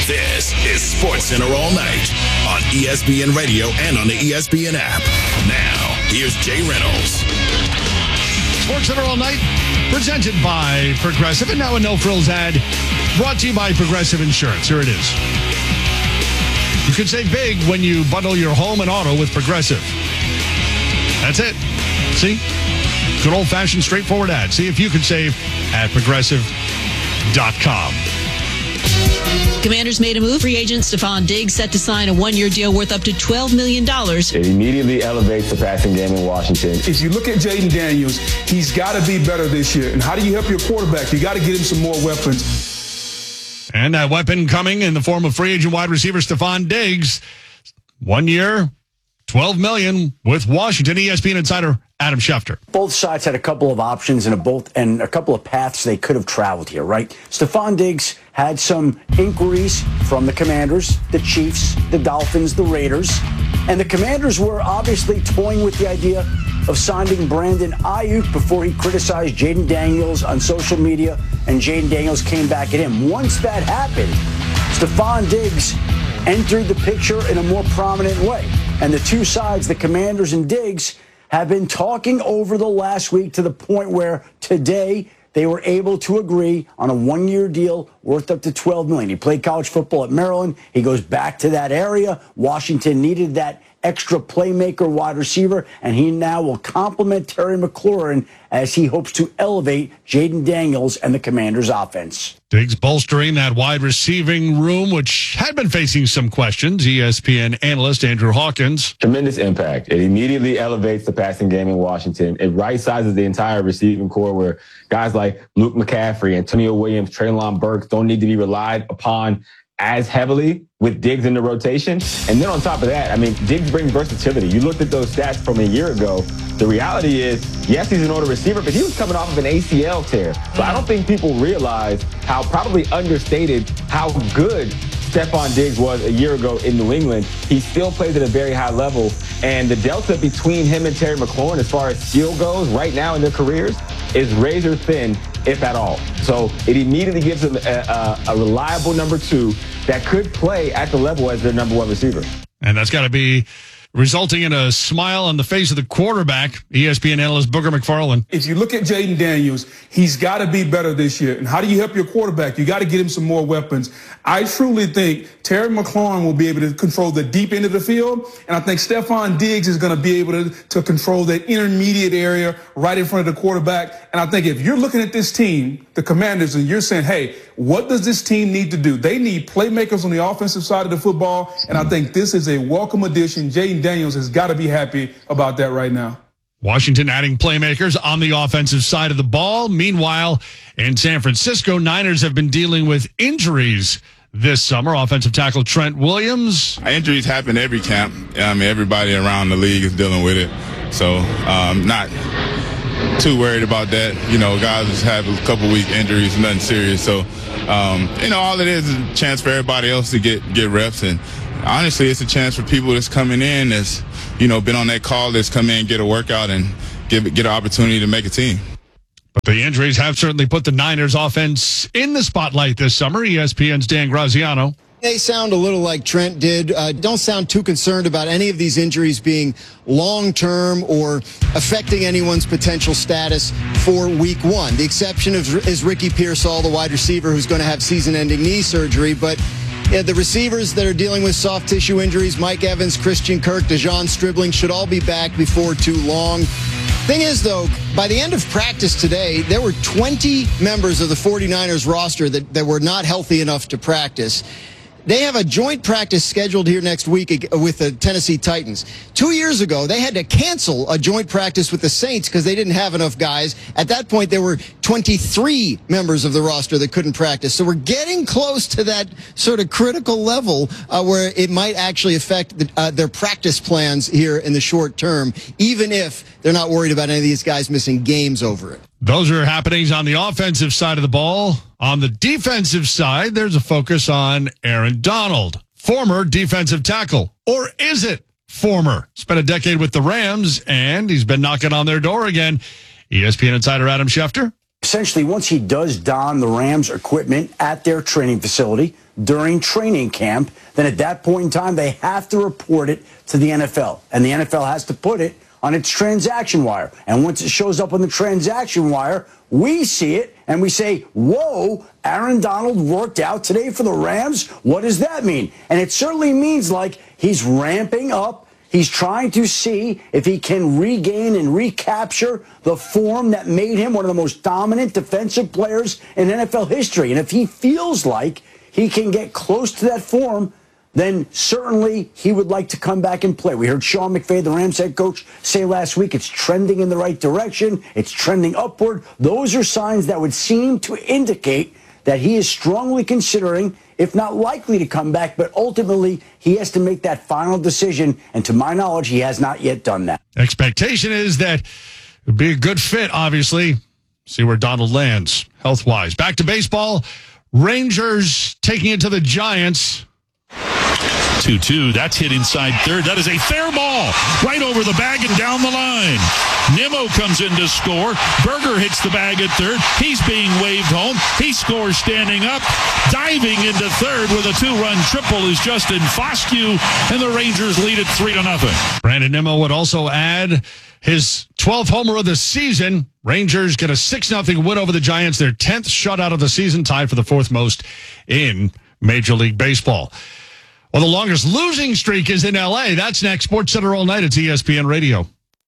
This is SportsCenter All Night on ESPN Radio and on the ESPN app. Now, here's Jay Reynolds. SportsCenter All Night, presented by Progressive. And now a no-frills ad brought to you by Progressive Insurance. Here it is. You can save big when you bundle your home and auto with Progressive. That's it. See? Good old-fashioned, straightforward ad. See if you can save at Progressive.com. Commanders made a move. Free agent Stephon Diggs set to sign a one-year deal worth up to $12 million. It immediately elevates the passing game in Washington. If you look at Jaden Daniels, he's got to be better this year. And how do you help your quarterback? You got to get him some more weapons. And that weapon coming in the form of free agent wide receiver Stephon Diggs. 1 year, $12 million with Washington. ESPN insider Adam Schefter. Both sides had a couple of options and a couple of paths they could have traveled here, right? Stephon Diggs had some inquiries from the Commanders, the Chiefs, the Dolphins, the Raiders, and the Commanders were obviously toying with the idea of signing Brandon Ayuk before he criticized Jaden Daniels on social media, and Jaden Daniels came back at him. Once that happened, Stephon Diggs entered the picture in a more prominent way, and the two sides, the Commanders and Diggs, have been talking over the last week to the point where today they were able to agree on a one-year deal worth up to $12 million. He played college football at Maryland. He goes back to that area. Washington needed that extra playmaker wide receiver, and he now will complement Terry McLaurin as he hopes to elevate Jaden Daniels and the Commanders' offense. Diggs bolstering that wide receiving room, which had been facing some questions. ESPN analyst Andrew Hawkins. Tremendous impact. It immediately elevates the passing game in Washington. It right-sizes the entire receiving core where guys like Luke McCaffrey, Antonio Williams, Treylon Burks don't need to be relied upon as heavily with Diggs in the rotation. And then on top of that, I mean, Diggs brings versatility. You looked at those stats from a year ago. The reality is, yes, he's an older receiver, but he was coming off of an ACL tear. So I don't think people realize how probably understated how good Stephon Diggs was a year ago in New England. He still plays at a very high level. And the delta between him and Terry McLaurin as far as skill goes right now in their careers is razor thin, if at all. So it immediately gives them a reliable number two that could play at the level as their number one receiver. And that's got to be resulting in a smile on the face of the quarterback, ESPN analyst Booger McFarland. If you look at Jaden Daniels, he's got to be better this year. And how do you help your quarterback? You got to get him some more weapons. I truly think Terry McLaurin will be able to control the deep end of the field. And I think Stephon Diggs is going to be able to control that intermediate area right in front of the quarterback. And I think if you're looking at this team, the Commanders, and you're saying, hey, what does this team need to do? They need playmakers on the offensive side of the football. And I think this is a welcome addition. Jaden Daniels has got to be happy about that right now. Washington adding playmakers on the offensive side of the ball. Meanwhile, in San Francisco, Niners have been dealing with injuries this summer. Offensive tackle Trent Williams. Injuries happen every camp. I mean, everybody around the league is dealing with it. So I'm not too worried about that. You know, guys just have a couple week injuries, nothing serious. So, all it is a chance for everybody else to get reps. And honestly, it's a chance for people that's coming in that's, been on that call list, come in, get a workout, and get an opportunity to make a team. But the injuries have certainly put the Niners offense in the spotlight this summer. ESPN's Dan Graziano. They sound a little like Trent did. Don't sound too concerned about any of these injuries being long-term or affecting anyone's potential status for week one. The exception is Ricky Pearsall, the wide receiver, who's going to have season-ending knee surgery. But the receivers that are dealing with soft tissue injuries, Mike Evans, Christian Kirk, Dejon Stribling, should all be back before too long. Thing is, though, by the end of practice today, there were 20 members of the 49ers roster that were not healthy enough to practice. They have a joint practice scheduled here next week with the Tennessee Titans. 2 years ago, they had to cancel a joint practice with the Saints because they didn't have enough guys. At that point, there were 23 members of the roster that couldn't practice. So we're getting close to that sort of critical level where it might actually affect their practice plans here in the short term, even if they're not worried about any of these guys missing games over it. Those are happenings on the offensive side of the ball. On the defensive side, there's a focus on Aaron Donald, former defensive tackle. Or is it former? Spent a decade with the Rams, and he's been knocking on their door again. ESPN insider Adam Schefter. Essentially, once he does don the Rams equipment at their training facility, during training camp, then at that point in time, they have to report it to the NFL. And the NFL has to put it on its transaction wire. And once it shows up on the transaction wire, we see it and we say, whoa, Aaron Donald worked out today for the Rams? What does that mean? And it certainly means like he's ramping up. He's trying to see if he can regain and recapture the form that made him one of the most dominant defensive players in NFL history. And if he feels like he can get close to that form, then certainly he would like to come back and play. We heard Sean McVay, the Rams head coach, say last week it's trending in the right direction. It's trending upward. Those are signs that would seem to indicate that he is strongly considering, if not likely to come back, but ultimately he has to make that final decision. And to my knowledge, he has not yet done that. Expectation is that it would be a good fit, obviously. See where Donald lands health-wise. Back to baseball. Rangers taking it to the Giants. 2-2. That's hit inside third. That is a fair ball right over the bag and down the line. Nimmo comes in to score. Berger hits the bag at third. He's being waved home. He scores standing up. Diving into third with a 2-run triple is Justin Foscue, and the Rangers lead it 3-0. Brandon Nimmo would also add his 12th homer of the season. Rangers get a 6-0 win over the Giants, their 10th shutout of the season, tied for the fourth most in Major League Baseball. Well, the longest losing streak is in L.A. That's next. Sports Center all night. It's ESPN Radio.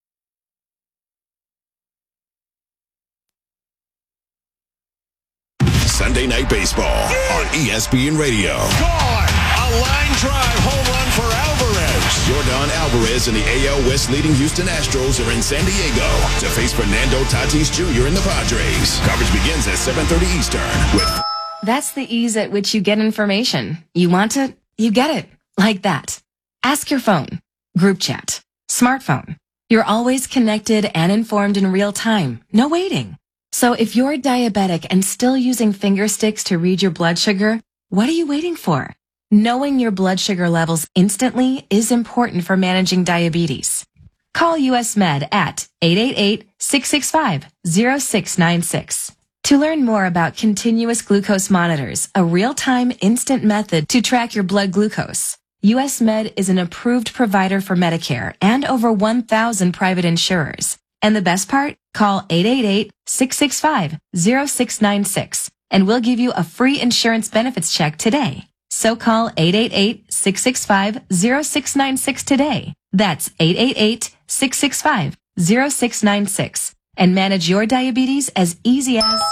Sunday Night Baseball on ESPN Radio. Gone! A line drive home run for Alvarez. Yordan Alvarez and the AL West leading Houston Astros are in San Diego to face Fernando Tatis Jr. in the Padres. Coverage begins at 7:30 Eastern with... That's the ease at which you get information. You want it, you get it. Like that. Ask your phone. Group chat. Smartphone. You're always connected and informed in real time. No waiting. So if you're diabetic and still using finger sticks to read your blood sugar, what are you waiting for? Knowing your blood sugar levels instantly is important for managing diabetes. Call US Med at 888-665-0696. To learn more about continuous glucose monitors, a real-time instant method to track your blood glucose, US Med is an approved provider for Medicare and over 1,000 private insurers. And the best part? Call 888-665-0696 and we'll give you a free insurance benefits check today. So call 888-665-0696 today. That's 888-665-0696. And manage your diabetes as easy as...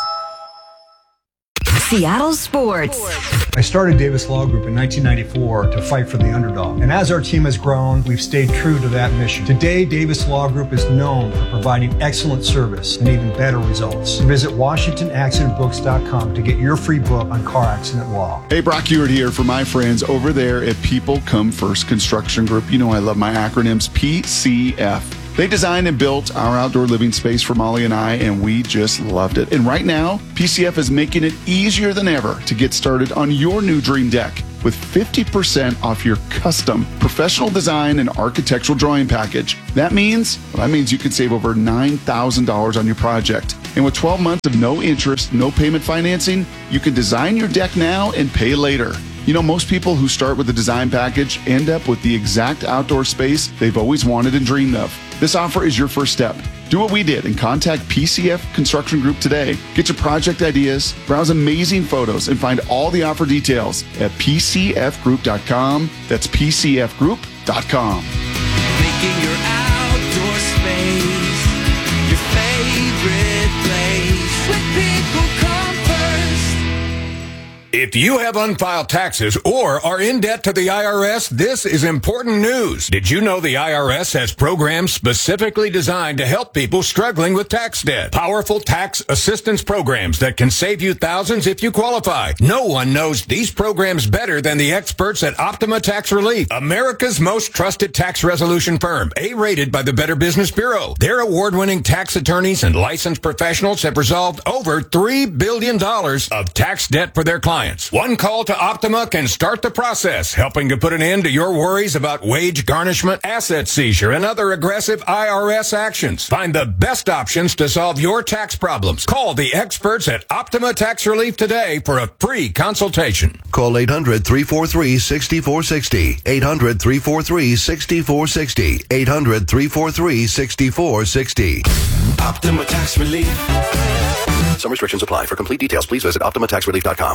Seattle Sports. I started Davis Law Group in 1994 to fight for the underdog. And as our team has grown, we've stayed true to that mission. Today, Davis Law Group is known for providing excellent service and even better results. Visit WashingtonAccidentBooks.com to get your free book on car accident law. Hey, Brock Ewart here for my friends over there at People Come First Construction Group. You know I love my acronyms, PCF. They designed and built our outdoor living space for Molly and I, and we just loved it. And right now, PCF is making it easier than ever to get started on your new dream deck with 50% off your custom professional design and architectural drawing package. That means you can save over $9,000 on your project. And with 12 months of no interest, no payment financing, you can design your deck now and pay later. You know, most people who start with the design package end up with the exact outdoor space they've always wanted and dreamed of. This offer is your first step. Do what we did and contact PCF Construction Group today. Get your project ideas, browse amazing photos, and find all the offer details at PCFgroup.com. That's PCFgroup.com. Making your outdoor space your favorite place. With People Come First. If you have unfiled taxes or are in debt to the IRS, this is important news. Did you know the IRS has programs specifically designed to help people struggling with tax debt? Powerful tax assistance programs that can save you thousands if you qualify. No one knows these programs better than the experts at Optima Tax Relief, America's most trusted tax resolution firm, A-rated by the Better Business Bureau. Their award-winning tax attorneys and licensed professionals have resolved over $3 billion of tax debt for their clients. compliance. One call to Optima can start the process, helping to put an end to your worries about wage garnishment, asset seizure, and other aggressive IRS actions. Find the best options to solve your tax problems. Call the experts at Optima Tax Relief today for a free consultation. Call 800-343-6460. 800-343-6460. 800-343-6460. Optima Tax Relief. Some restrictions apply. For complete details, please visit OptimaTaxRelief.com.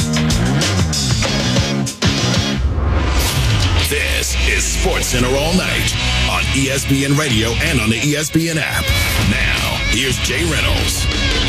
This is Sports Center all night on ESPN Radio and on the ESPN app. Now, here's Jay Reynolds.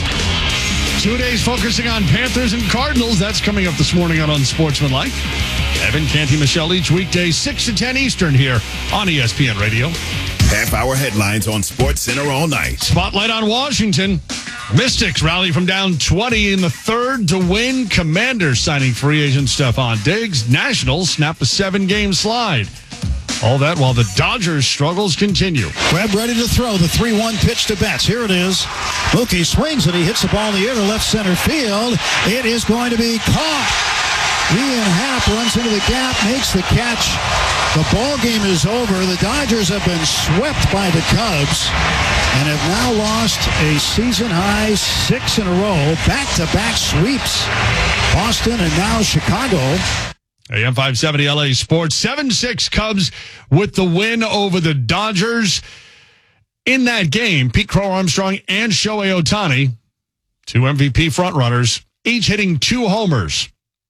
2 days focusing on Panthers and Cardinals. That's coming up this morning on Unsportsmanlike. Evan, Canty, Michelle each weekday, 6 to 10 Eastern here on ESPN Radio. Half-hour headlines on Sports Center all night. Spotlight on Washington. Mystics rally from down 20 in the third to win. Commanders signing free agent Stephon Diggs. Nationals snap a 7-game slide. All that while the Dodgers' struggles continue. Webb ready to throw the 3-1 pitch to Betts. Here it is. Mookie swings and he hits the ball in the air to left center field. It is going to be caught. Ian Happ runs into the gap, makes the catch. The ball game is over. The Dodgers have been swept by the Cubs and have now lost a season-high 6 in a row. Back-to-back sweeps. Boston and now Chicago. AM 570 LA Sports. 7-6 Cubs with the win over the Dodgers. In that game, Pete Crow Armstrong and Shohei Ohtani, 2 MVP frontrunners, each hitting 2 homers.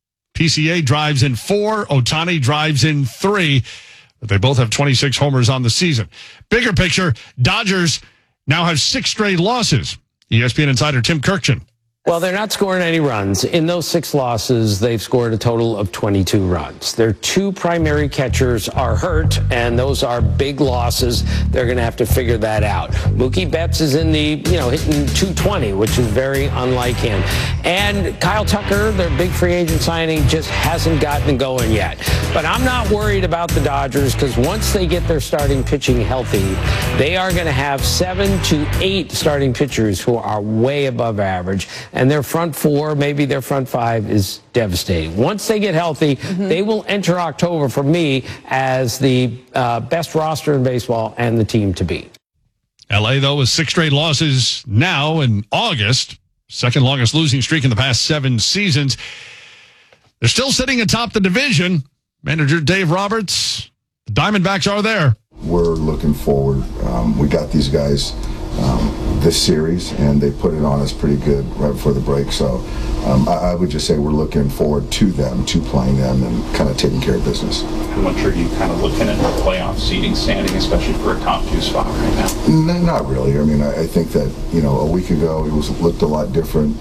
PCA drives in 4, Ohtani drives in 3, but they both have 26 homers on the season. Bigger picture, Dodgers now have 6 straight losses. ESPN insider Tim Kirkjian. Well, they're not scoring any runs. In those 6 losses, they've scored a total of 22 runs. Their 2 primary catchers are hurt, and those are big losses. They're going to have to figure that out. Mookie Betts is in the, hitting 220, which is very unlike him. And Kyle Tucker, their big free agent signing, just hasn't gotten going yet. But I'm not worried about the Dodgers because once they get their starting pitching healthy, they are going to have 7 to 8 starting pitchers who are way above average. And their front 4, maybe their front 5 is devastating. Once they get healthy, they will enter October for me as the best roster in baseball and the team to beat. LA, though, with 6 straight losses now in August, second longest losing streak in the past 7 seasons. They're still sitting atop the division. Manager Dave Roberts, the Diamondbacks are there. We're looking forward. We got these guys this series, and they put it on us pretty good right before the break. So I would just say we're looking forward to them, to playing them, and kind of taking care of business. How much are you kind of looking at the playoff seeding standing, especially for a top 2 spot right now? No, not really. I mean, I think that, a week ago it looked a lot different.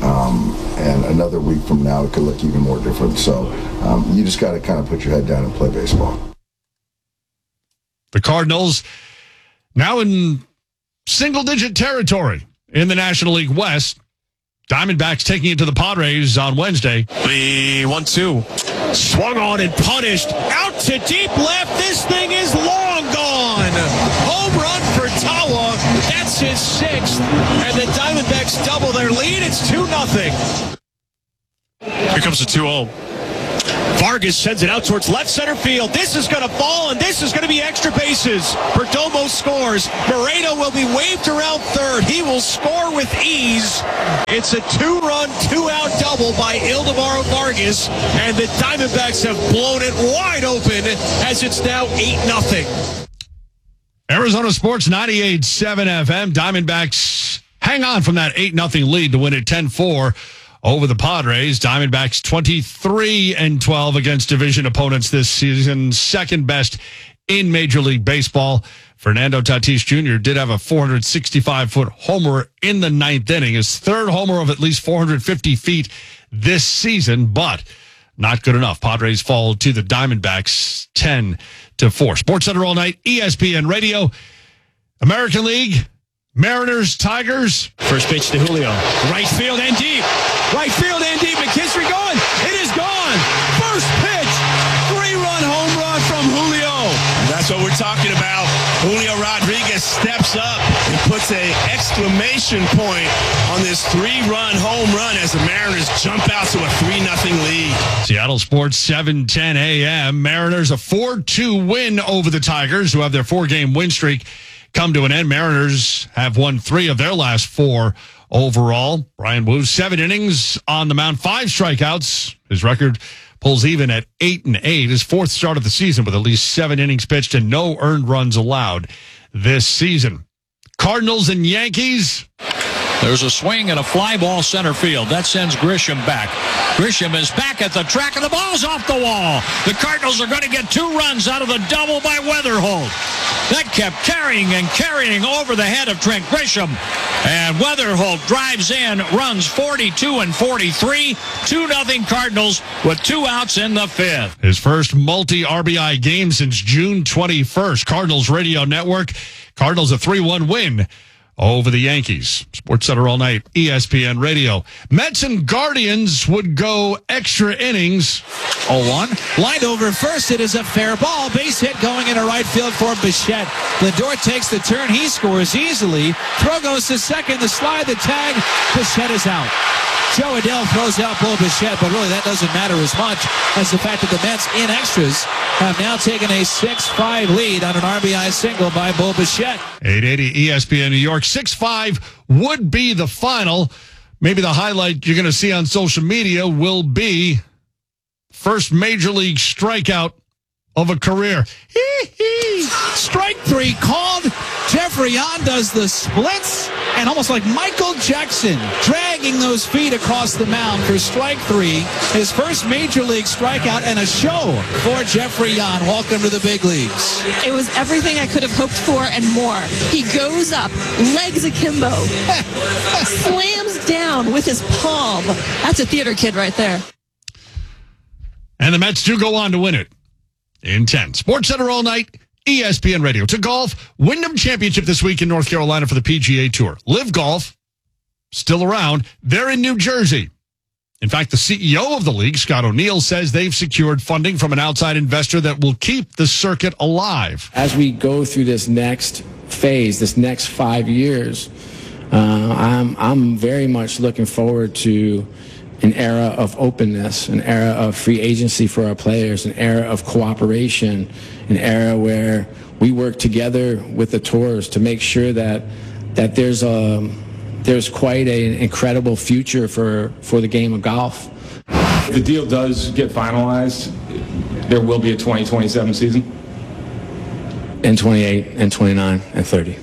And another week from now it could look even more different. So you just got to kind of put your head down and play baseball. The Cardinals now in single-digit territory in the National League West. Diamondbacks taking it to the Padres on Wednesday. The 1-2. Swung on and punished. Out to deep left. This thing is long gone. Home run for Tawa. That's his 6th. And the Diamondbacks double their lead. It's 2-0. Here comes the 2-0. Vargas sends it out towards left center field. This is going to fall, and this is going to be extra bases. Perdomo scores. Moreno will be waved around third. He will score with ease. It's a 2-run, 2-out double by Ildemaro Vargas, and the Diamondbacks have blown it wide open as it's now 8-0. Arizona Sports 98.7 FM. Diamondbacks hang on from that 8-0 lead to win it 10-4. Over the Padres. Diamondbacks 23-12 against division opponents this season. Second best in Major League Baseball. Fernando Tatis Jr. did have a 465-foot homer in the 9th inning. His 3rd homer of at least 450 feet this season, but not good enough. Padres fall to the Diamondbacks 10-4. SportsCenter all night, ESPN Radio. American League, Mariners, Tigers. First pitch to Julio. Right field and deep. Right field and deep. McKinstry going. It is gone. First pitch. 3-run home run from Julio. That's what we're talking about. Julio Rodriguez Urias steps up and puts an exclamation point on this 3-run home run as the Mariners jump out to a 3-0 lead. Seattle Sports, 7:10 a.m. Mariners a 4-2 win over the Tigers, who have their 4-game win streak come to an end. Mariners have won 3 of their last 4 overall. Brian Wu, 7 innings on the mound, 5 strikeouts. His record pulls even at 8-8. His 4th start of the season with at least 7 innings pitched and no earned runs allowed this season. Cardinals and Yankees. There's a swing and a fly ball center field. That sends Grisham back. Grisham is back at the track, and the ball's off the wall. The Cardinals are going to get 2 runs out of the double by Weatherholt. That kept carrying over the head of Trent Grisham. And Weatherholt drives in, runs 42 and 43. 2-0 Cardinals with 2 outs in the 5th. His first multi-RBI game since June 21st. Cardinals Radio Network. Cardinals a 3-1 win over the Yankees. Sports Center all night, ESPN Radio. Mets and Guardians would go extra innings. 0-1. Lined over first. It is a fair ball. Base hit going into right field for Bichette. Lindor takes the turn. He scores easily. Throw goes to second. The slide, the tag. Bichette is out. Joe Adele throws out Bo Bichette, but really that doesn't matter as much as the fact that the Mets in extras have now taken a 6-5 lead on an RBI single by Bo Bichette. 880 ESPN New York. 6-5 would be the final. Maybe the highlight you're going to see on social media will be first major league strikeout of a career. Strike 3 called. Jeffrey Yan does the splits, and almost like Michael Jackson, dragging those feet across the mound for strike 3. His first major league strikeout and a show for Jeffrey Yan. Welcome to the big leagues. It was everything I could have hoped for and more. He goes up, legs akimbo, slams down with his palm. That's a theater kid right there. And the Mets do go on to win it in 10. Sports Center all night, ESPN Radio. To golf, Wyndham Championship this week in North Carolina for the PGA Tour. Live Golf, still around. They're in New Jersey. In fact, the CEO of the league, Scott O'Neill, says they've secured funding from an outside investor that will keep the circuit alive. As we go through this next phase, this next 5 years, I'm very much looking forward to an era of openness, an era of free agency for our players, an era of cooperation, an era where we work together with the tours to make sure that there's quite an incredible future for the game of golf. If the deal does get finalized, there will be a 2027 season? And 28 and 29 and 30.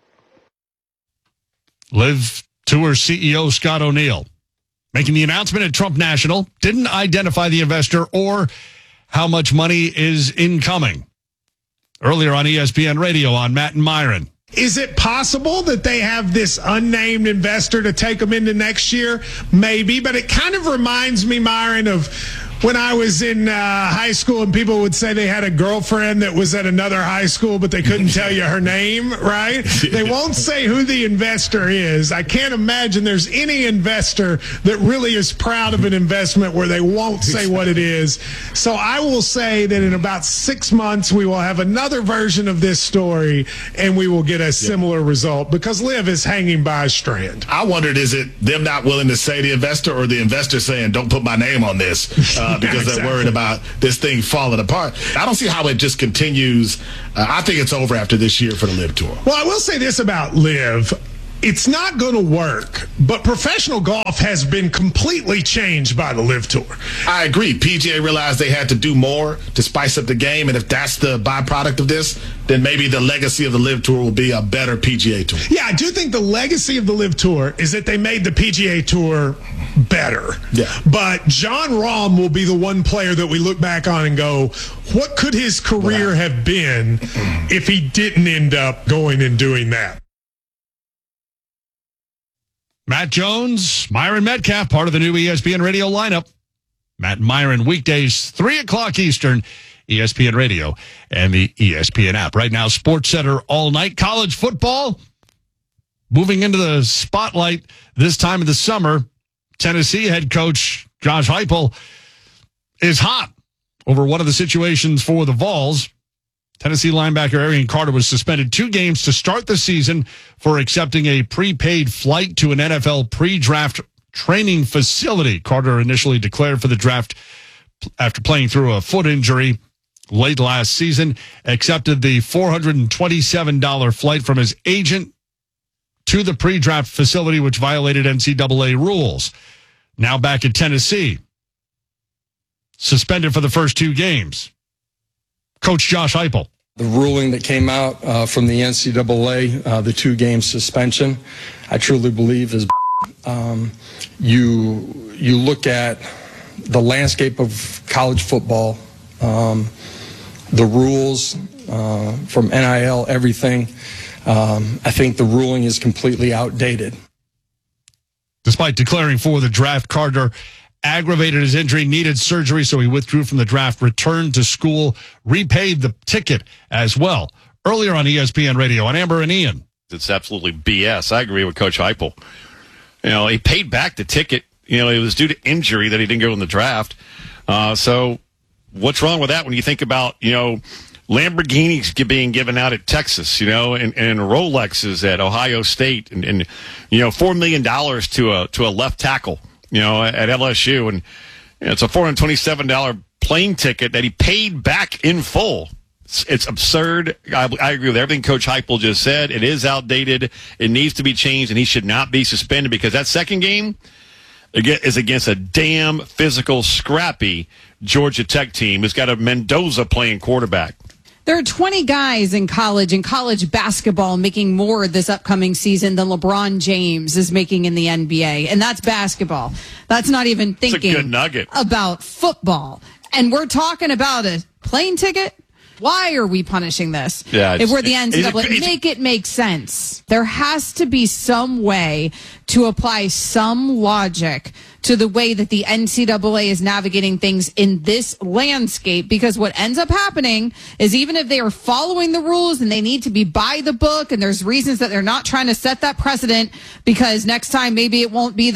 Live Tour CEO Scott O'Neill making the announcement at Trump National, didn't identify the investor or how much money is incoming. Earlier on ESPN Radio on Matt and Myron. Is it possible that they have this unnamed investor to take them into next year? Maybe, but it kind of reminds me, Myron, of when I was in high school and people would say they had a girlfriend that was at another high school, but they couldn't tell you her name, right? They won't say who the investor is. I can't imagine there's any investor that really is proud of an investment where they won't say what it is. So I will say that in about 6 months, we will have another version of this story and we will get a similar result because Liv is hanging by a strand. I wondered, is it them not willing to say the investor or the investor saying, don't put my name on this? Because they're worried about this thing falling apart. I don't see how it just continues. I think it's over after this year for the Live Tour. Well, I will say this about Live. It's not going to work, but professional golf has been completely changed by the Live Tour. I agree. PGA realized they had to do more to spice up the game, and if that's the byproduct of this, then maybe the legacy of the Live Tour will be a better PGA Tour. Yeah, I do think the legacy of the Live Tour is that they made the PGA Tour better. Yeah. But Jon Rahm will be the one player that we look back on and go, what could his career have been if he didn't end up going and doing that? Matt Jones, Myron Metcalf, part of the new ESPN Radio lineup. Matt and Myron, weekdays, 3 o'clock Eastern, ESPN Radio and the ESPN app. Right now, Sports Center all night. College football moving into the spotlight this time of the summer. Tennessee head coach Josh Heupel is hot over one of the situations for the Vols. Tennessee linebacker Arian Carter was suspended 2 games to start the season for accepting a prepaid flight to an NFL pre-draft training facility. Carter initially declared for the draft after playing through a foot injury late last season, accepted the $427 flight from his agent to the pre-draft facility, which violated NCAA rules. Now back at Tennessee, suspended for the first 2 games. Coach Josh Heupel. The ruling that came out from the NCAA, the 2-game suspension, I truly believe is you look at the landscape of college football, the rules from NIL, everything. I think the ruling is completely outdated. Despite declaring for the draft, Carter aggravated his injury, needed surgery, so he withdrew from the draft, returned to school, repaid the ticket as well. Earlier on ESPN Radio, on Amber and Ian. It's absolutely BS. I agree with Coach Heupel. You know, he paid back the ticket. You know, it was due to injury that he didn't go in the draft. So what's wrong with that when you think about, you know, Lamborghinis being given out at Texas, you know, and Rolexes at Ohio State, and you know, $4 million to a left tackle, you know, at LSU, and you know, it's a $427 plane ticket that he paid back in full. It's absurd. I agree with everything Coach Heupel just said. It is outdated. It needs to be changed, and he should not be suspended because that second game is against a damn physical, scrappy Georgia Tech team who's got a Mendoza playing quarterback. There are 20 guys in college basketball making more this upcoming season than LeBron James is making in the NBA. And that's basketball. That's not even thinking a good nugget about football. And we're talking about a plane ticket. Why are we punishing this? Yeah, if we're the NCAA, make it make sense. There has to be some way to apply some logic to the way that the NCAA is navigating things in this landscape, because what ends up happening is even if they are following the rules and they need to be by the book, and there's reasons that they're not trying to set that precedent because next time maybe it won't be the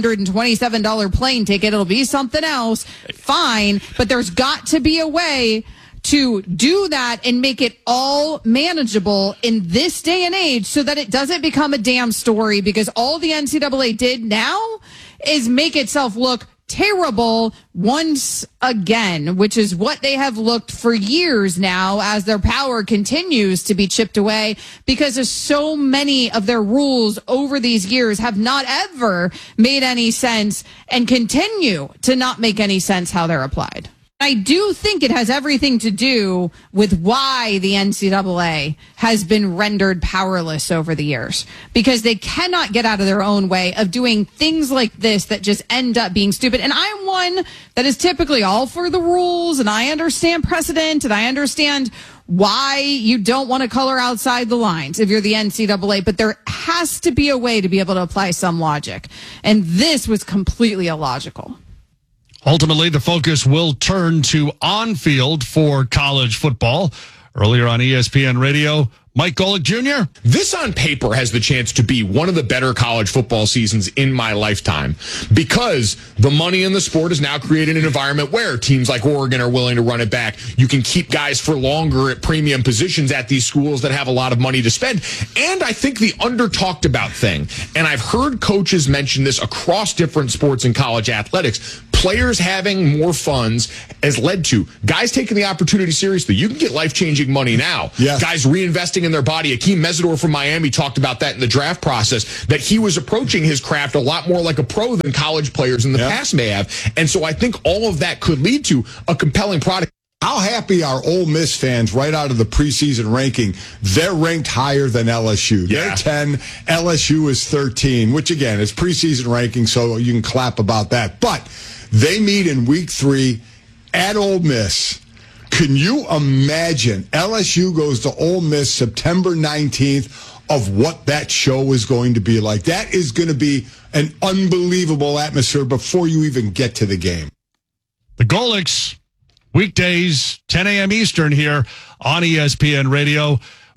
$427 plane ticket, it'll be something else, fine, but there's got to be a way to do that and make it all manageable in this day and age so that it doesn't become a damn story, because all the NCAA did now is make itself look terrible once again, which is what they have looked for years now as their power continues to be chipped away, because so many of their rules over these years have not ever made any sense and continue to not make any sense how they're applied. I do think it has everything to do with why the NCAA has been rendered powerless over the years, because they cannot get out of their own way of doing things like this that just end up being stupid. And I'm one that is typically all for the rules, and I understand precedent, and I understand why you don't want to color outside the lines if you're the NCAA, but there has to be a way to be able to apply some logic. And this was completely illogical. Ultimately, the focus will turn to on-field for college football. Earlier on ESPN Radio, Mike Golick Jr. This on paper has the chance to be one of the better college football seasons in my lifetime, because the money in the sport has now created an environment where teams like Oregon are willing to run it back. You can keep guys for longer at premium positions at these schools that have a lot of money to spend. And I think the under-talked about thing, and I've heard coaches mention this across different sports in college athletics, players having more funds has led to guys taking the opportunity seriously. You can get life-changing money now. Yes. Guys reinvesting in their body. Akeem Mesidor from Miami talked about that in the draft process, that he was approaching his craft a lot more like a pro than college players in the past may have. And so I think all of that could lead to a compelling product. How happy are Ole Miss fans right out of the preseason ranking? They're ranked higher than LSU. They're 10. LSU is 13, which, again, is preseason ranking, so you can clap about that. But they meet in week 3 at Ole Miss. Can you imagine LSU goes to Ole Miss September 19th of what that show is going to be like? That is going to be an unbelievable atmosphere before you even get to the game. The Golicks, weekdays, 10 a.m. Eastern here on ESPN Radio.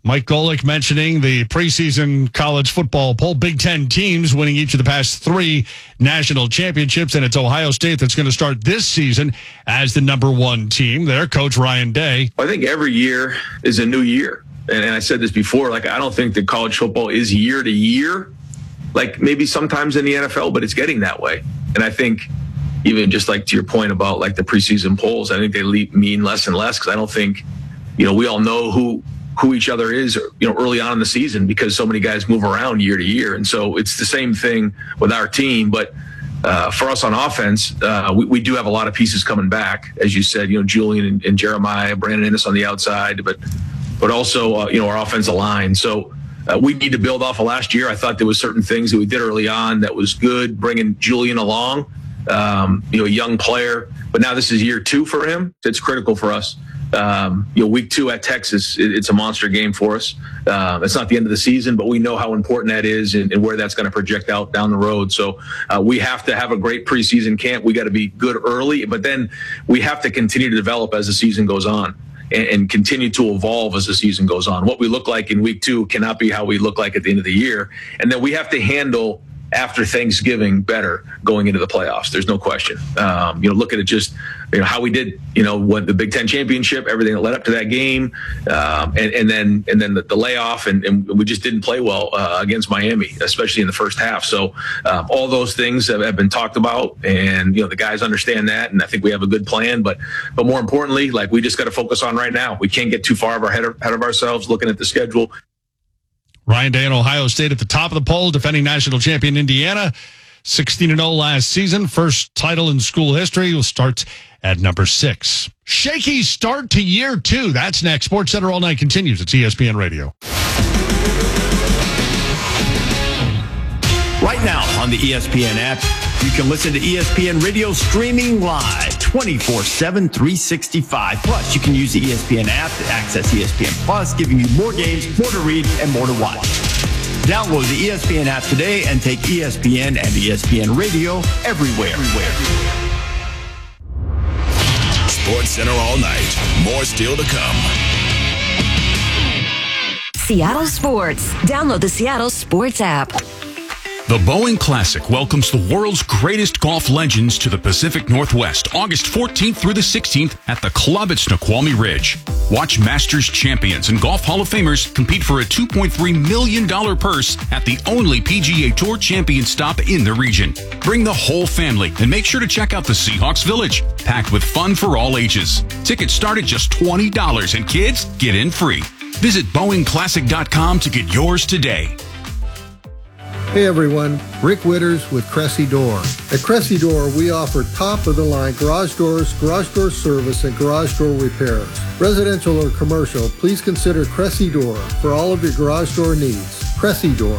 Mike Golick mentioning the preseason college football poll. Big Ten teams winning each of the past 3 national championships, and it's Ohio State that's going to start this season as the number 1 team. Their coach, Ryan Day. I think every year is a new year. And I said this before, like, I don't think that college football is year to year, like maybe sometimes in the NFL, but it's getting that way. And I think even just like to your point about like the preseason polls, I think they mean less and less, because I don't think, we all know who each other is, early on in the season, because so many guys move around year to year. And so it's the same thing with our team. But for us on offense, we do have a lot of pieces coming back. As you said, Julian and Jeremiah, Brandon Ennis on the outside, but also, our offensive line. So we need to build off of last year. I thought there was certain things that we did early on that was good, bringing Julian along, a young player. But now this is year 2 for him. It's critical for us. Week 2 at Texas, it's a monster game for us. It's not the end of the season, but we know how important that is and where that's going to project out down the road. So we have to have a great preseason camp. We got to be good early, but then we have to continue to develop as the season goes on and continue to evolve as the season goes on. What we look like in week 2 cannot be how we look like at the end of the year. And then we have to handle after Thanksgiving better going into the playoffs. There's no question. Look at it just, how we did, what the Big Ten championship, everything that led up to that game, and then the layoff, and we just didn't play well against Miami, especially in the first half. So all those things have been talked about, and the guys understand that, and I think we have a good plan. But more importantly, like, we just got to focus on right now. We can't get too far ahead of ourselves looking at the schedule. Ryan Day and Ohio State at the top of the poll, defending national champion Indiana, 16-0 last season, first title in school history. Will start at number 6. Shaky start to year 2. That's next. Sports Center All Night continues. It's ESPN Radio. Right now on the ESPN app, you can listen to ESPN Radio streaming live 24/7, 365. Plus, you can use the ESPN app to access ESPN Plus, giving you more games, more to read, and more to watch. Download the ESPN app today and take ESPN and ESPN Radio everywhere. Sports Center All Night. More still to come. Seattle Sports. Download the Seattle Sports app. The Boeing Classic welcomes the world's greatest golf legends to the Pacific Northwest, August 14th through the 16th at the Club at Snoqualmie Ridge. Watch Masters champions and Golf Hall of Famers compete for a $2.3 million purse at the only PGA Tour champion stop in the region. Bring the whole family and make sure to check out the Seahawks Village, packed with fun for all ages. Tickets start at just $20 and kids get in free. Visit BoeingClassic.com to get yours today. Hey everyone, Rick Witters with Cressy Door. At Cressy Door, we offer top-of-the-line garage doors, garage door service, and garage door repairs. Residential or commercial, please consider Cressy Door for all of your garage door needs. Cressy Door.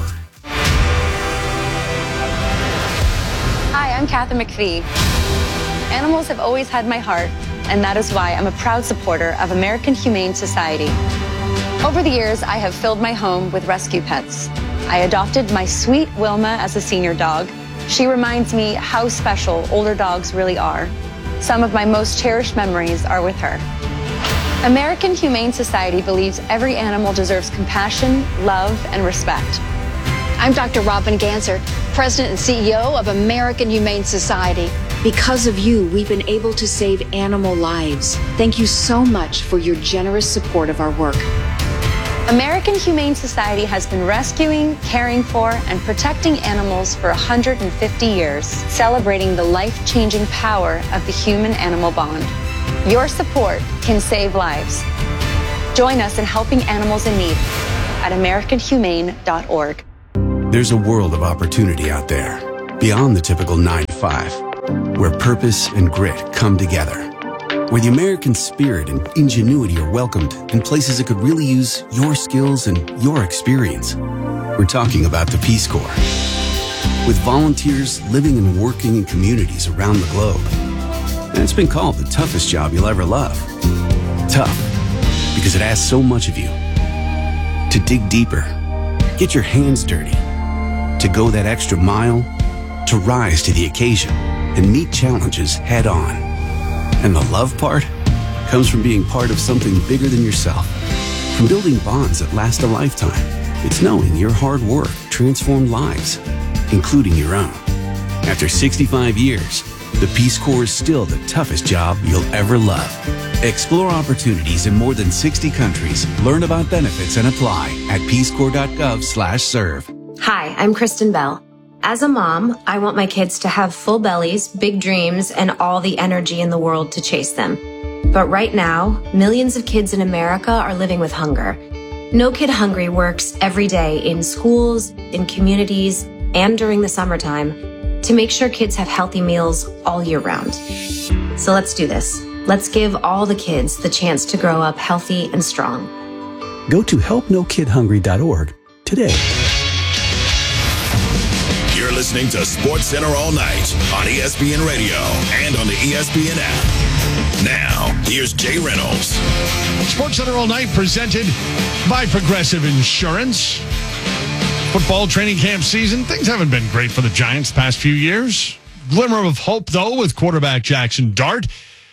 Hi, I'm Kathy McPhee. Animals have always had my heart, and that is why I'm a proud supporter of American Humane Society. Over the years, I have filled my home with rescue pets. I adopted my sweet Wilma as a senior dog. She reminds me how special older dogs really are. Some of my most cherished memories are with her. American Humane Society believes every animal deserves compassion, love, and respect. I'm Dr. Robin Ganser, President and CEO of American Humane Society. Because of you, we've been able to save animal lives. Thank you so much for your generous support of our work. American Humane Society has been rescuing, caring for, and protecting animals for 150 years, celebrating the life-changing power of the human-animal bond. Your support can save lives. Join us in helping animals in need at AmericanHumane.org. There's a world of opportunity out there, beyond the typical 9 to 5, where purpose and grit come together. Where the American spirit and ingenuity are welcomed in places that could really use your skills and your experience. We're talking about the Peace Corps. With volunteers living and working in communities around the globe. And it's been called the toughest job you'll ever love. Tough, because it asks so much of you. To dig deeper, get your hands dirty, to go that extra mile, to rise to the occasion and meet challenges head on. And the love part comes from being part of something bigger than yourself. From building bonds that last a lifetime, it's knowing your hard work transformed lives, including your own. After 65 years, the Peace Corps is still the toughest job you'll ever love. Explore opportunities in more than 60 countries. Learn about benefits and apply at peacecorps.gov/serve. Hi, I'm Kristen Bell. As a mom, I want my kids to have full bellies, big dreams, and all the energy in the world to chase them. But right now, millions of kids in America are living with hunger. No Kid Hungry works every day in schools, in communities, and during the summertime to make sure kids have healthy meals all year round. So let's do this. Let's give all the kids the chance to grow up healthy and strong. Go to helpnokidhungry.org today. You're listening to SportsCenter all night on ESPN Radio and on the ESPN app. Now, here's Jay Reynolds. SportsCenter all night presented by Progressive Insurance. Football training camp season, things haven't been great for the Giants the past few years. Glimmer of hope, though, with quarterback Jackson Dart.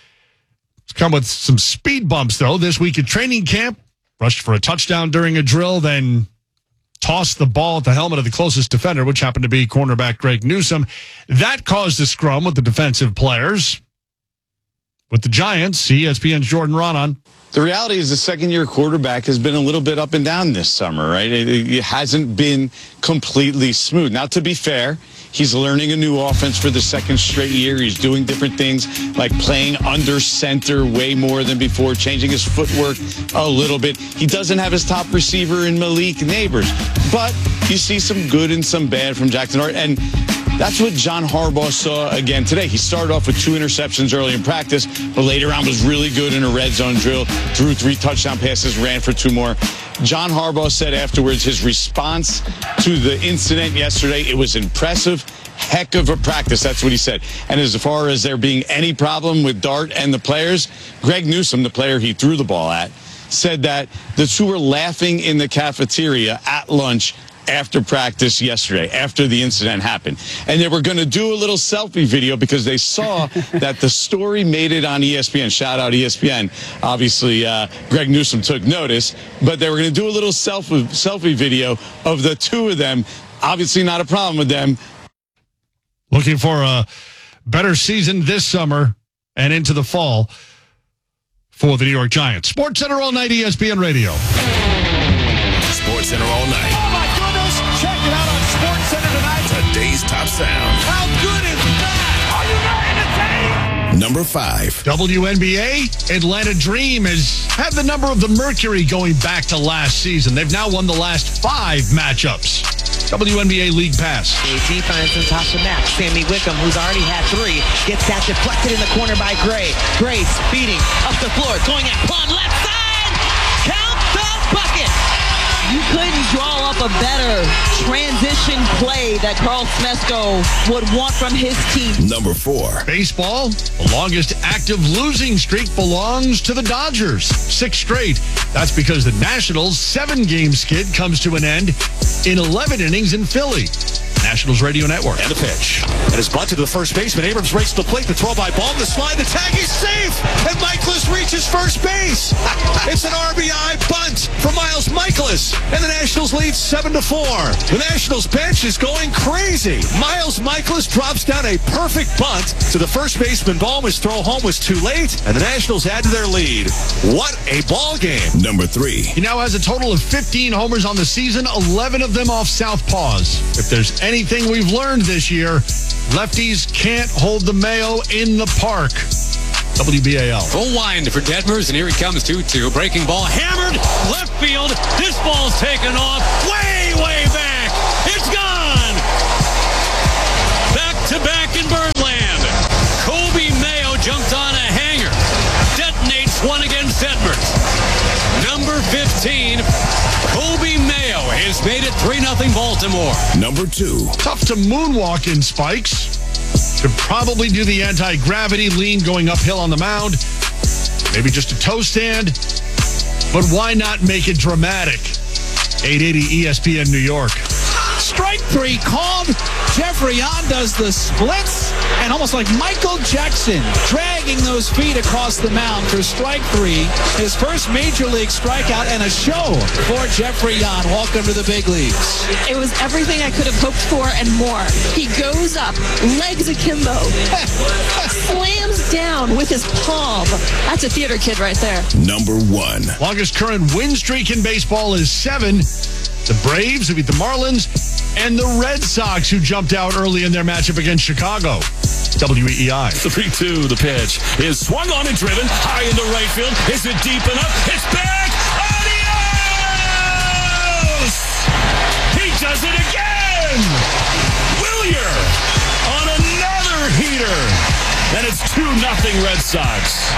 It's come with some speed bumps, though. This week at training camp, rushed for a touchdown during a drill, then tossed the ball at the helmet of the closest defender, which happened to be cornerback Greg Newsome. That caused a scrum with the defensive players. With the Giants, ESPN's Jordan Raanan. The reality is the second-year quarterback has been a little bit up and down this summer, right? It hasn't been completely smooth. Now, to be fair, he's learning a new offense for the second straight year. He's doing different things like playing under center way more than before, changing his footwork a little bit. He doesn't have his top receiver in Malik Neighbors, but you see some good and some bad from Jackson Dart, and that's what John Harbaugh saw again today. He started off with 2 interceptions early in practice, but later on was really good in a red zone drill, threw 3 touchdown passes, ran for 2 more. John Harbaugh said afterwards his response to the incident yesterday, it was impressive. Heck of a practice, that's what he said. And as far as there being any problem with Dart and the players, Greg Newsome, the player he threw the ball at, said that the 2 were laughing in the cafeteria at lunch after practice yesterday, after the incident happened. And they were going to do a little selfie video because they saw that the story made it on ESPN. Shout out ESPN. Obviously, Greg Newsome took notice, but they were going to do a little selfie video of the 2 of them. Obviously not a problem with them. Looking for a better season this summer and into the fall for the New York Giants. SportsCenter all night, ESPN Radio. SportsCenter all night. Oh, my goodness. Check it out on SportsCenter tonight. Today's top sound. How good is that? Are you ready to take? Number 5. WNBA, Atlanta Dream has had the number of the Mercury going back to last season. They've now won the last 5 matchups. WNBA League Pass. KG finds Natasha Mack. Sammy Wickham, who's already had 3, gets that deflected in the corner by Gray. Gray speeding up the floor, going at Plum left side. Count the bucket. You couldn't draw up a better transition play that Carl Smesko would want from his team. Number 4. Baseball, the longest active losing streak belongs to the Dodgers. 6 straight. That's because the Nationals' 7-game skid comes to an end in 11 innings in Philly. Nationals Radio Network. And the pitch. And it's bunted to the first baseman. Abrams races the plate. The throw by Baum. The slide. The tag is safe. And Michaelis reaches first base. It's an RBI bunt for Miles Michaelis. And the Nationals lead 7-4. The Nationals bench is going crazy. Miles Michaelis drops down a perfect bunt to the first baseman. Baum. His throw home was too late. And the Nationals add to their lead. What a ball game. Number 3. He now has a total of 15 homers on the season, 11 of them off southpaws. If there's anything we've learned this year, lefties can't hold the Mayo in the park. WBAL. Full wind for Detmers, and here he comes 2-2. Breaking ball, hammered, left field. This ball's taken off way, way back. It's gone. Back to back in Birdland. Kobe Mayo jumped on a hanger. Detonates one against Detmers. Number 15, Kobe Mayo has made it 3-0 Baltimore. Number 2. Tough to moonwalk in spikes. Could probably do the anti-gravity lean going uphill on the mound. Maybe just a toe stand. But why not make it dramatic? 880 ESPN New York. Strike 3 called. Jeffrey on does the splits. And almost like Michael Jackson, drag dragging those feet across the mound for strike 3. His first major league strikeout and a show for Jeffrey Yan. Welcome to the big leagues. It was everything I could have hoped for and more. He goes up, legs akimbo, slams down with his palm. That's a theater kid right there. Number 1. Longest current win streak in baseball is 7. The Braves who beat the Marlins, and the Red Sox who jumped out early in their matchup against Chicago. WEEI. 3-2, the pitch is swung on and driven high into right field. Is it deep enough? It's back! Adios! He does it again! Willier on another heater. And it's 2-0 Red Sox.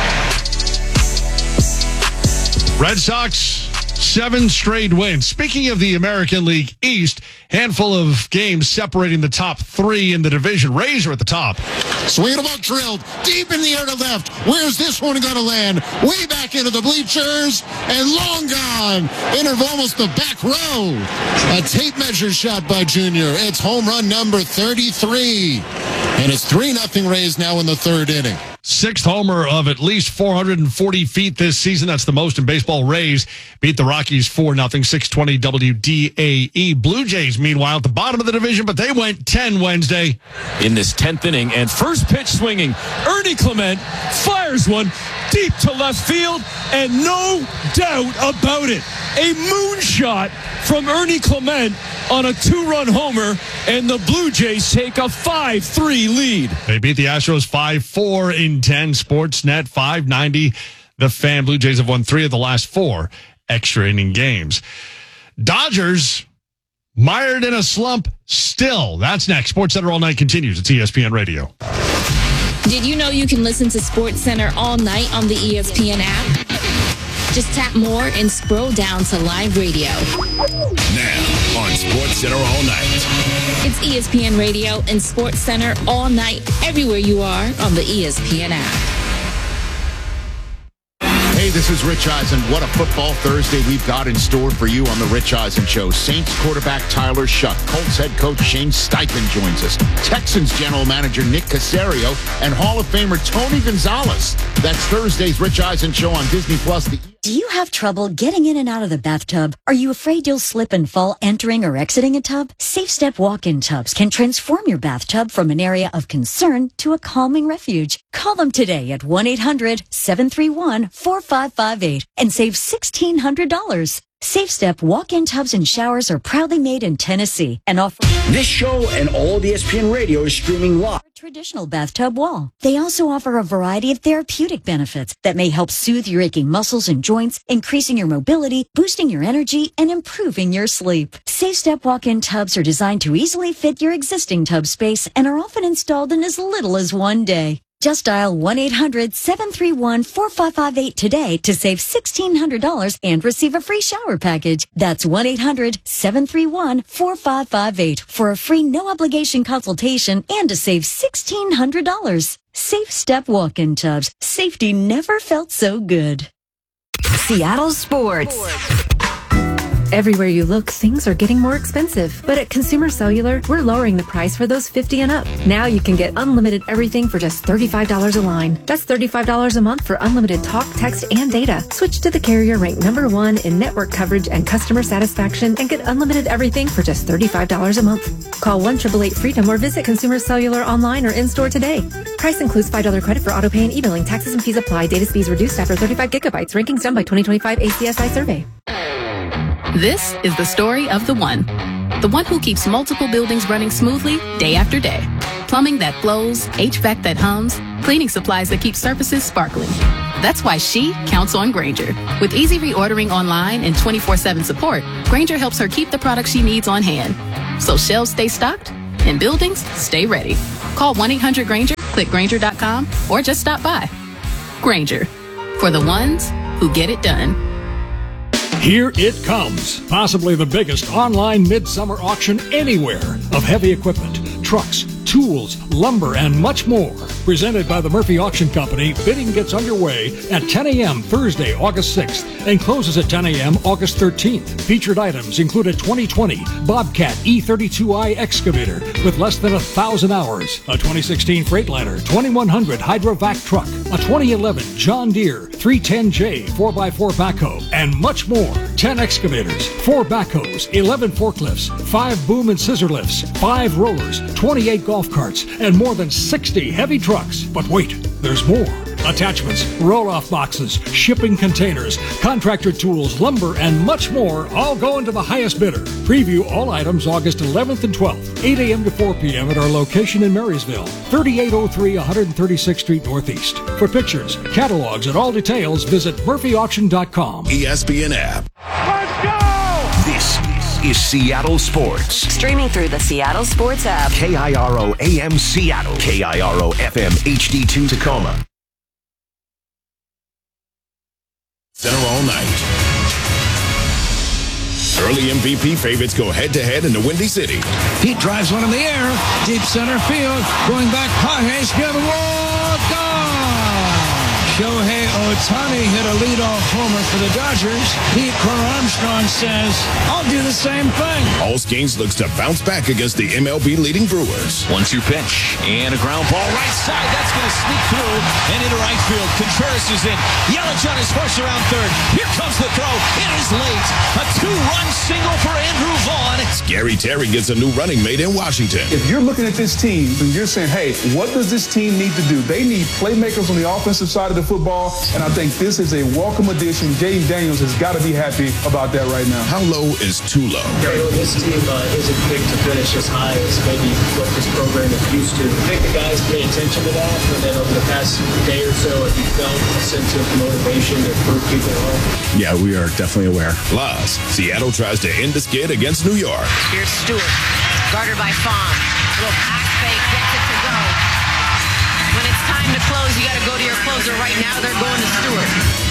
Red Sox, 7 straight wins. Speaking of the American League East, handful of games separating the top 3 in the division. Rays are at the top. Swing ball drilled deep in the air to left. Where's this one going to land? Way back into the bleachers and long gone. Into almost the back row. A tape measure shot by Junior. It's home run number 33. And it's 3-0 Rays now in the 3rd inning. 6th homer of at least 440 feet this season. That's the most in baseball. Rays beat the Rockies 4-0, 620 WDAE. Blue Jays, meanwhile, at the bottom of the division, but they went 10 Wednesday. In this 10th inning, and first pitch swinging, Ernie Clement fires one deep to left field, and no doubt about it, a moonshot from Ernie Clement on a 2-run homer, and the Blue Jays take a 5-3 lead. They beat the Astros 5-4 in 10. Sportsnet 590. The Fan. Blue Jays have won 3 of the last 4 extra inning games. Dodgers mired in a slump still. That's next. SportsCenter All Night continues. It's ESPN Radio. Did you know you can listen to SportsCenter all night on the ESPN app? Just tap more and scroll down to live radio. Now on SportsCenter All Night. It's ESPN Radio and SportsCenter all night, everywhere you are on the ESPN app. Hey, this is Rich Eisen. What a football Thursday we've got in store for you on the Rich Eisen Show. Saints quarterback Tyler Shuck, Colts head coach Shane Steichen joins us, Texans general manager Nick Caserio, and Hall of Famer Tony Gonzalez. That's Thursday's Rich Eisen Show on Disney Plus. Do you have trouble getting in and out of the bathtub? Are you afraid you'll slip and fall entering or exiting a tub? Safe Step walk-in tubs can transform your bathtub from an area of concern to a calming refuge. Call them today at 1-800-731-4558 and save $1,600. Safe Step walk-in tubs and showers are proudly made in Tennessee and offer this show and all of ESPN Radio is streaming live. Traditional bathtub wall. They also offer a variety of therapeutic benefits that may help soothe your aching muscles and joints, increasing your mobility, boosting your energy, and improving your sleep. Safe Step walk-in tubs are designed to easily fit your existing tub space and are often installed in as little as 1 day. Just dial 1-800-731-4558 today to save $1,600 and receive a free shower package. That's 1-800-731-4558 for a free no-obligation consultation and to save $1,600. Safe Step walk-in tubs. Safety never felt so good. Seattle Sports. Everywhere you look, things are getting more expensive. But at Consumer Cellular, we're lowering the price for those 50 and up. Now you can get unlimited everything for just $35 a line. That's $35 a month for unlimited talk, text, and data. Switch to the carrier ranked #1 in network coverage and customer satisfaction and get unlimited everything for just $35 a month. Call 1-888-FREEDOM or visit Consumer Cellular online or in-store today. Price includes $5 credit for auto pay and e-billing. Taxes and fees apply. Data speeds reduced after 35 gigabytes. Rankings done by 2025 ACSI survey. This is the story of the one who keeps multiple buildings running smoothly day after day. Plumbing that flows, HVAC that hums, cleaning supplies that keep surfaces sparkling. That's why she counts on Grainger. With easy reordering online and 24/7 support, Grainger helps her keep the products she needs on hand. So shelves stay stocked and buildings stay ready. Call 1-800-GRAINGER, click Grainger.com, or just stop by. Grainger, for the ones who get it done. Here it comes, possibly the biggest online midsummer auction anywhere of heavy equipment, trucks, tools, lumber, and much more. Presented by the Murphy Auction Company, bidding gets underway at 10 a.m. Thursday, August 6th, and closes at 10 a.m. August 13th. Featured items include a 2020 Bobcat E32i excavator with less than 1,000 hours, a 2016 Freightliner 2100 Hydrovac truck, a 2011 John Deere 310J 4x4 backhoe, and much more. 10 excavators, 4 backhoes, 11 forklifts, 5 boom and scissor lifts, 5 rollers, 28 golf carts, and more than 60 heavy trucks. But wait, there's more. Attachments, roll-off boxes, shipping containers, contractor tools, lumber, and much more all go into the highest bidder. Preview all items August 11th and 12th, 8 a.m. to 4 p.m. at our location in Marysville, 3803 136th Street Northeast. For pictures, catalogs, and all details, visit murphyauction.com. ESPN app. Let's go! This is Seattle Sports. Streaming through the Seattle Sports app. KIRO AM Seattle. KIRO FM HD2 Tacoma. Center all night. Early MVP favorites go head-to-head in the Windy City. Pete drives one in the air. Deep center field. Going back. Pages near the wall. Gone. Shohei Ohtani hit a leadoff homer for the Dodgers. Pete Crow Armstrong says, I'll do the same thing. Allsgains looks to bounce back against the MLB leading Brewers. 1-2 pitch and a ground ball right side. That's going to sneak through and into right field. Contreras is in. Yelich on his first around third. Here comes the throw. It is late. A 2-run single for Andrew Vaughn. Scary Terry gets a new running mate in Washington. If you're looking at this team and you're saying, hey, what does this team need to do? They need playmakers on the offensive side of the football, and I think this is a welcome addition. Jaden Daniels has got to be happy about that right now. How low is too low? This team isn't picked to finish as high as maybe what this program is used to. I think the guys pay attention to that, and then over the past day or so, have you felt a sense of motivation to prove people wrong? Yeah, we are definitely aware. Plus, Seattle tries to end the skid against New York. Here's Stewart, guarded by Fahm. Little pass fake, gets it to go. When it's time to close, you got to go to your closer. Right now, they're going to Stewart.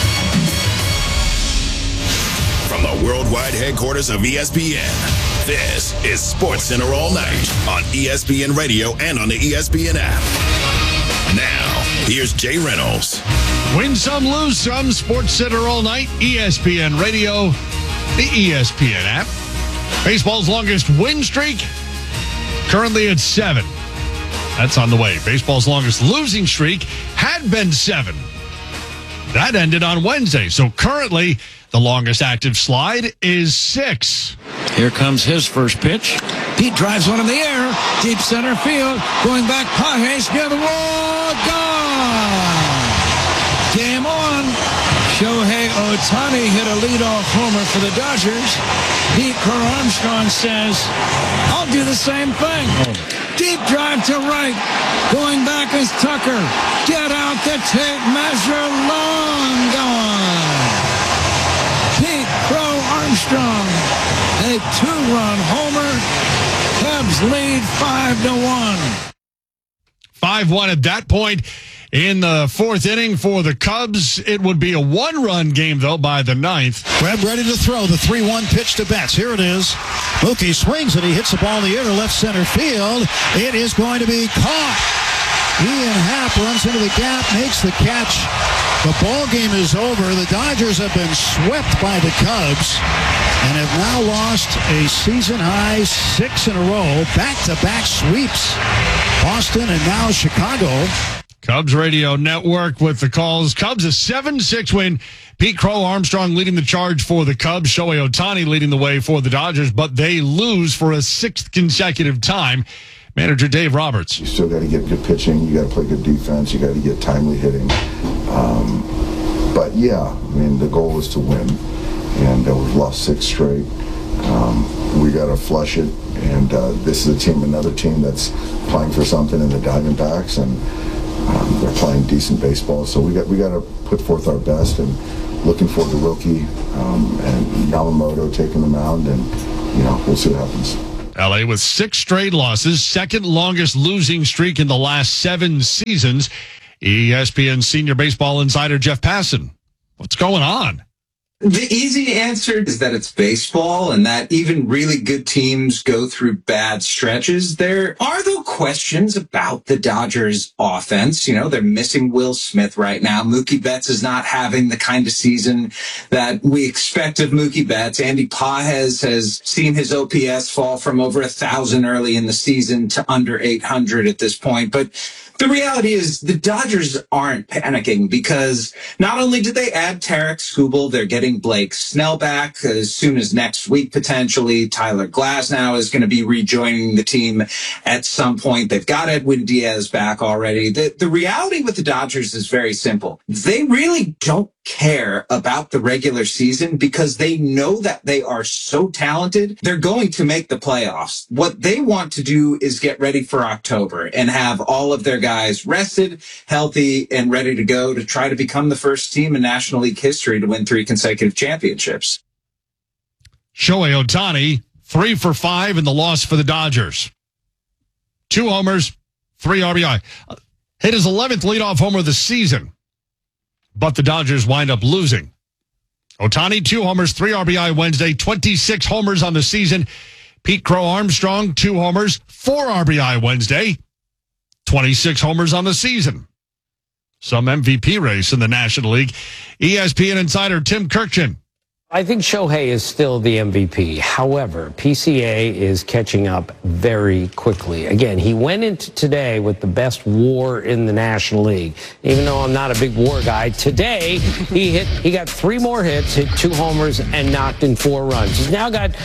From the worldwide headquarters of ESPN, this is SportsCenter All Night on ESPN Radio and on the ESPN app. Now, here's Jay Reynolds. Win some, lose some. SportsCenter All Night, ESPN Radio, the ESPN app. Baseball's longest win streak, currently at 7. That's on the way. Baseball's longest losing streak had been 7. That ended on Wednesday. So currently, the longest active slide is 6. Here comes his first pitch. Pete drives one in the air. Deep center field. Going back. Pages near the wall. Gone. Game on. Shohei Ohtani hit a leadoff homer for the Dodgers. Pete Crow Armstrong says, I'll do the same thing. Deep drive to right. Going back is Tucker. Get out the tape measure. Long gone. Pete Crow Armstrong, a 2-run homer. Cubs lead 5-1. 5-1 at that point. In the 4th inning for the Cubs, it would be a 1-run game, though, by the 9th. Webb ready to throw the 3-1 pitch to Betts. Here it is. Mookie swings and he hits the ball in the air to left center field. It is going to be caught. Ian Happ runs into the gap, makes the catch. The ball game is over. The Dodgers have been swept by the Cubs and have now lost a season-high 6 in a row. Back-to-back sweeps. Boston and now Chicago. Cubs Radio Network with the calls. Cubs a 7-6 win. Pete Crow Armstrong leading the charge for the Cubs. Shohei Ohtani leading the way for the Dodgers, but they lose for a 6th consecutive time. Manager Dave Roberts. You still got to get good pitching. You got to play good defense. You got to get timely hitting. But yeah, I mean, the goal is to win, and we've lost 6 straight. We got to flush it, and this is another team that's playing for something in the Diamondbacks, and they're playing decent baseball, so we got to put forth our best, and looking forward to Wilkie and Yamamoto taking the mound, and we'll see what happens. LA with 6 straight losses, 2nd longest losing streak in the last 7 seasons. ESPN senior baseball insider Jeff Passan. What's going on? The easy answer is that it's baseball and that even really good teams go through bad stretches. There are, though, questions about the Dodgers offense. You know, they're missing Will Smith right now. Mookie Betts is not having the kind of season that we expect of Mookie Betts. Andy Pages has seen his OPS fall from over 1,000 early in the season to under 800 at this point. But the reality is the Dodgers aren't panicking because not only did they add Tarek Skubal, they're getting Blake Snell back as soon as next week, potentially. Tyler Glasnow is going to be rejoining the team at some point. They've got Edwin Diaz back already. The reality with the Dodgers is very simple. They really don't care about the regular season because they know that they are so talented. They're going to make the playoffs. What they want to do is get ready for October and have all of their guys rested, healthy, and ready to go to try to become the first team in National League history to win 3 consecutive championships. Shohei Ohtani, 3 for 5 in the loss for the Dodgers. 2 homers, 3 RBI. Hit his 11th leadoff homer of the season, but the Dodgers wind up losing. Ohtani, 2 homers, 3 RBI Wednesday, 26 homers on the season. Pete Crow Armstrong, 2 homers, 4 RBI Wednesday, 26 homers on the season. Some MVP race in the National League. ESPN insider Tim Kurkjian. I think Shohei is still the MVP. However, PCA is catching up very quickly. Again, he went into today with the best WAR in the National League. Even though I'm not a big WAR guy, today he got 3 more hits, hit 2 homers, and knocked in 4 runs. He's now got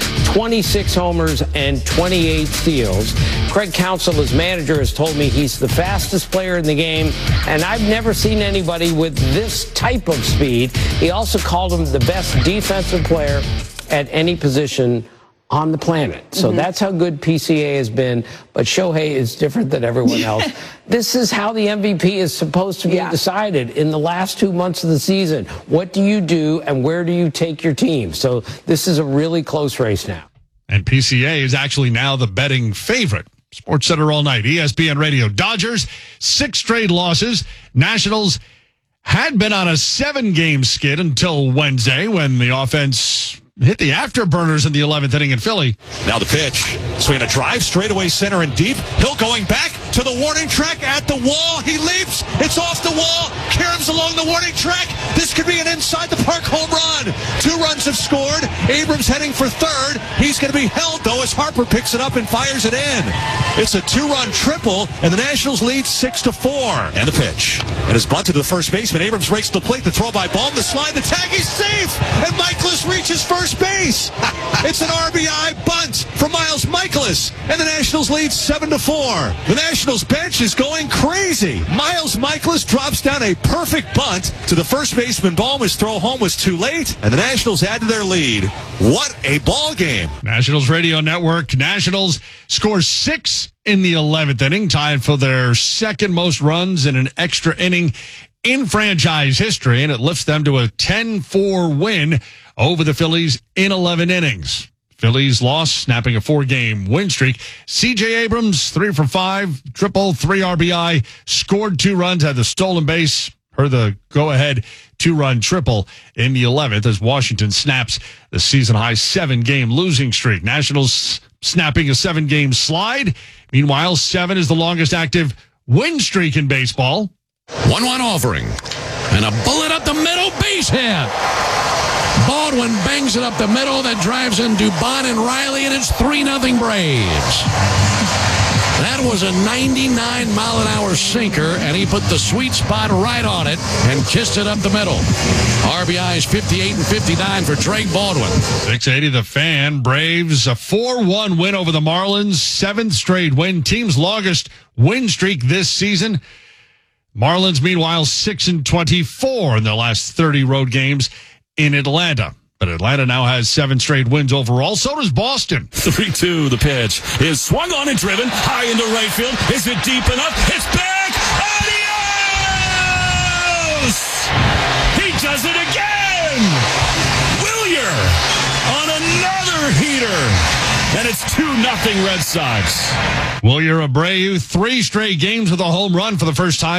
26 homers and 28 steals. Craig Counsell, his manager, has told me he's the fastest player in the game, and I've never seen anybody with this type of speed. He also called him the best defensive player at any position on the planet. So that's how good PCA has been. But Shohei is different than everyone else. This is how the MVP is supposed to be decided in the last 2 months of the season. What do you do and where do you take your team? So this is a really close race now. And PCA is actually now the betting favorite. Sports Center all night. ESPN Radio. Dodgers, 6 straight losses. Nationals had been on a 7-game skid until Wednesday when the offense hit the afterburners in the 11th inning in Philly. Now the pitch. Swinging a drive, straightaway center and deep. Hill going back to the warning track at the wall. He leaps. It's off the wall. Karam's along the warning track. This could be an inside the park home run. 2 runs have scored. Abrams heading for third. He's going to be held, though, as Harper picks it up and fires it in. It's a 2-run triple, and the Nationals lead 6-4. And the pitch. And his bunt to the first baseman. Abrams rakes the plate. The throw by Baum. The slide. The tag. He's safe. And Michaelis reaches first base. It's an RBI bunt from Miles Michaelis, and the Nationals lead 7-4. The Nationals bench is going crazy. Miles Michaelis drops down a perfect bunt to the first baseman. Baum. His throw home was too late, and the Nationals add to their lead. What a ball game. Nationals Radio Network. Nationals score 6 in the 11th inning, tied for their 2nd most runs in an extra inning in franchise history, and it lifts them to a 10-4 win over the Phillies in 11 innings. Phillies lost, snapping a 4-game win streak. C.J. Abrams, 3 for 5, triple, 3 RBI, scored 2 runs, had the stolen base, heard the go-ahead 2-run triple in the 11th as Washington snaps the season-high 7-game losing streak. Nationals snapping a 7-game slide. Meanwhile, 7 is the longest active win streak in baseball. 1-1 offering. And a bullet up the middle, base hit. Baldwin bangs it up the middle. That drives in Dubon and Riley, and it's 3-0 Braves. That was a 99-mile-an-hour sinker, and he put the sweet spot right on it and kissed it up the middle. RBIs 58 and 59 for Drake Baldwin. 680 The Fan. Braves, a 4-1 win over the Marlins. 7th straight win. Team's longest win streak this season. Marlins, meanwhile, 6-24 in their last 30 road games in Atlanta. But Atlanta now has 7 straight wins overall. So does Boston. 3-2, the pitch is swung on and driven high into right field. Is it deep enough? It's back. Adios! He does it again! Wilyer on another heater. And it's 2-0 Red Sox. Wilyer Abreu, 3 straight games with a home run for the first time